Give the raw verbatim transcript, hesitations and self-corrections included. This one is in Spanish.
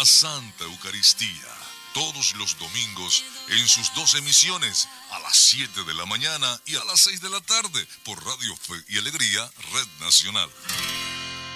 la Santa Eucaristía. Todos los domingos en sus dos emisiones, a las siete de la mañana y a las seis de la tarde, por Radio Fe y Alegría, Red Nacional.